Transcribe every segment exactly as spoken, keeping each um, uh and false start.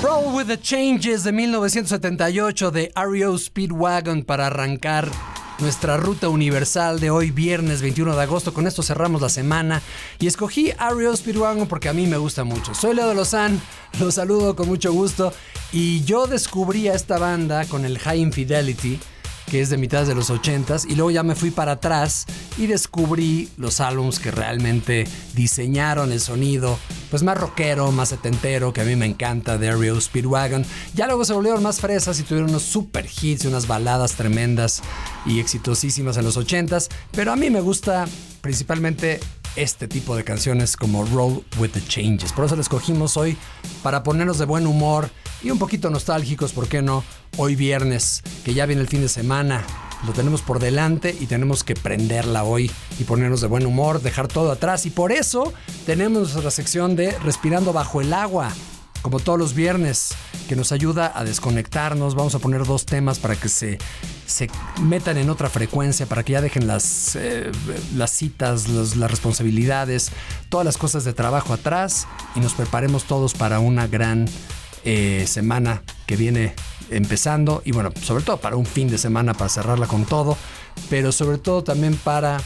Roll with the Changes de mil novecientos setenta y ocho de R E O Speedwagon para arrancar nuestra ruta universal de hoy viernes veintiuno de agosto. Con esto cerramos la semana y escogí R E O Speedwagon porque a mí me gusta mucho. Soy Leo de Lozán, los saludo con mucho gusto y yo descubrí a esta banda con el High Infidelity, que es de mitad de los ochentas, y luego ya me fui para atrás y descubrí los álbums que realmente diseñaron el sonido pues más rockero, más setentero, que a mí me encanta, de R E O Speedwagon. Ya luego se volvieron más fresas y tuvieron unos super hits y unas baladas tremendas y exitosísimas en los ochentas, pero a mí me gusta principalmente este tipo de canciones como Roll with the Changes. Por eso la escogimos hoy, para ponernos de buen humor y un poquito nostálgicos, ¿por qué no? Hoy viernes, que ya viene el fin de semana, lo tenemos por delante y tenemos que prenderla hoy y ponernos de buen humor, dejar todo atrás. Y por eso tenemos nuestra sección de Respirando Bajo el Agua, como todos los viernes, que nos ayuda a desconectarnos. Vamos a poner dos temas para que se, se metan en otra frecuencia, para que ya dejen las, eh, las citas, los, las responsabilidades, todas las cosas de trabajo atrás y nos preparemos todos para una gran eh, semana que viene empezando, y bueno, sobre todo para un fin de semana, para cerrarla con todo, pero sobre todo también para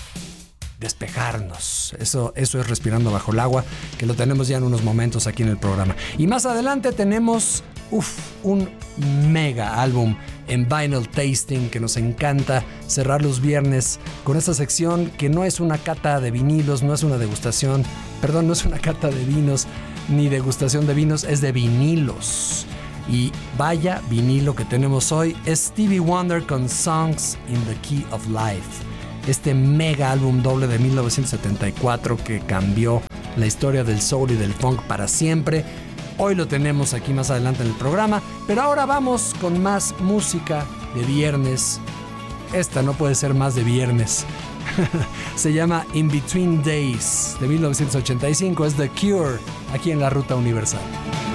despejarnos. Eso, eso es Respirando Bajo el Agua, que lo tenemos ya en unos momentos aquí en el programa. Y más adelante tenemos uf, un mega álbum en Vinyl Tasting, que nos encanta cerrar los viernes con esta sección que no es una cata de vinilos, no es una degustación, perdón, no es una cata de vinos ni degustación de vinos, es de vinilos. Y vaya vinilo que tenemos hoy, es Stevie Wonder con Songs in the Key of Life. Este mega álbum doble de mil novecientos setenta y cuatro que cambió la historia del soul y del funk para siempre. Hoy lo tenemos aquí más adelante en el programa, pero ahora vamos con más música de viernes. Esta no puede ser más de viernes. Se llama In Between Days de mil novecientos ochenta y cinco, es The Cure, aquí en la Ruta Universal.